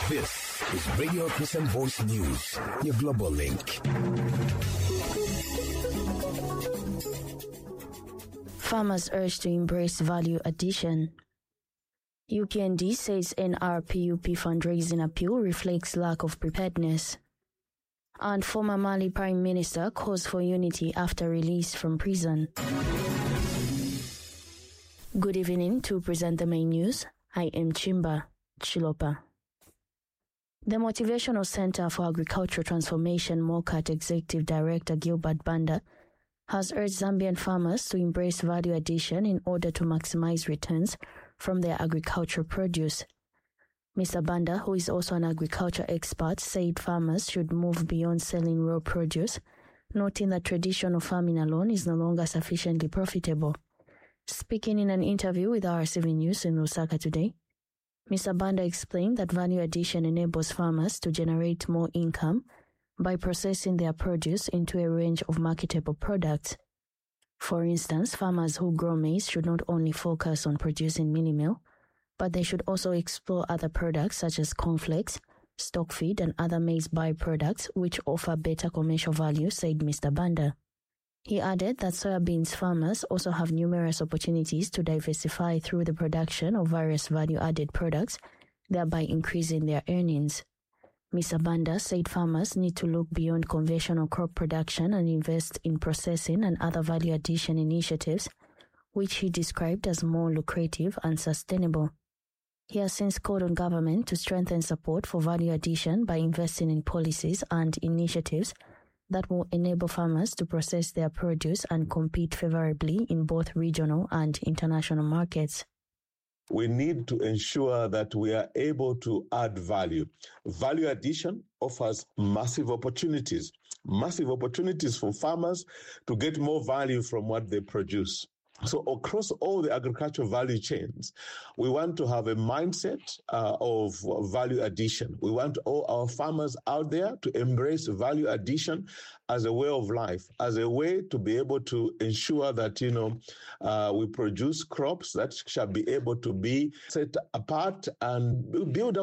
This is Radio Christian Voice News, your global link. Farmers urged to embrace value addition. UPND says NRPUP fundraising appeal reflects lack of preparedness. And former Mali Prime Minister calls for unity after release from prison. Good evening. To present the main news, I am Chimba Chilopa. The Motivational Center for Agricultural Transformation MOCAT Executive Director Gilbert Banda has urged Zambian farmers to embrace value addition in order to maximize returns from their agricultural produce. Mr. Banda, who is also an agriculture expert, said farmers should move beyond selling raw produce, noting that traditional farming alone is no longer sufficiently profitable. Speaking in an interview with RCV News in Lusaka today, Mr. Banda explained that value addition enables farmers to generate more income by processing their produce into a range of marketable products. For instance, farmers who grow maize should not only focus on producing mini meal, but they should also explore other products such as cornflakes, stock feed, and other maize byproducts which offer better commercial value, said Mr. Banda. He added that soybeans farmers also have numerous opportunities to diversify through the production of various value-added products, thereby increasing their earnings. Mr. Banda said farmers need to look beyond conventional crop production and invest in processing and other value addition initiatives, which he described as more lucrative and sustainable. He has since called on government to strengthen support for value addition by investing in policies and initiatives that will enable farmers to process their produce and compete favorably in both regional and international markets. We need to ensure that we are able to add value. Value addition offers massive opportunities for farmers to get more value from what they produce. So across all the agricultural value chains, we want to have a mindset of value addition. We want all our farmers out there to embrace value addition as a way of life, as a way to be able to ensure that, we produce crops that shall be able to be set apart and build